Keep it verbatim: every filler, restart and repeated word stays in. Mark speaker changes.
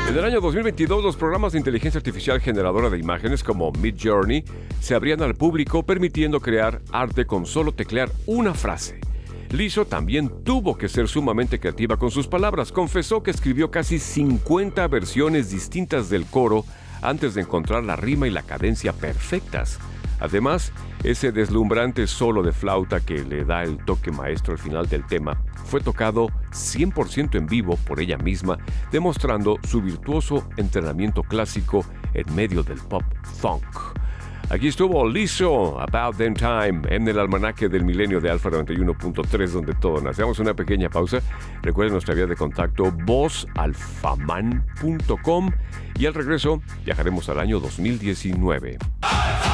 Speaker 1: En el año dos mil veintidós, los programas de inteligencia artificial generadora de imágenes como Midjourney se abrían al público, permitiendo crear arte con solo teclear una frase. Lizzo también tuvo que ser sumamente creativa con sus palabras. Confesó que escribió casi cincuenta versiones distintas del coro antes de encontrar la rima y la cadencia perfectas. Además, ese deslumbrante solo de flauta que le da el toque maestro al final del tema fue tocado cien por ciento en vivo por ella misma, demostrando su virtuoso entrenamiento clásico en medio del pop funk. Aquí estuvo Lizzo, About Them Time, en el almanaque del milenio de Alfa noventa y uno punto tres, donde todo nace. Hacemos una pequeña pausa. Recuerden nuestra vía de contacto, voz alfaman punto com, y al regreso viajaremos al año dos mil diecinueve.